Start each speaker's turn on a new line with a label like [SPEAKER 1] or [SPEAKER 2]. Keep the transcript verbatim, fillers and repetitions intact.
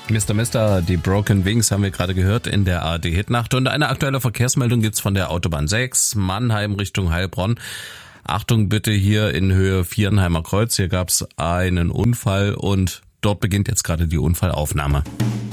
[SPEAKER 1] Mister Mister, die Broken Wings haben wir gerade gehört in der A R D-Hitnacht. Und eine aktuelle Verkehrsmeldung gibt's von der Autobahn sechs, Mannheim Richtung Heilbronn. Achtung bitte hier in Höhe Vierenheimer Kreuz. Hier gab's einen Unfall und dort beginnt jetzt gerade die Unfallaufnahme.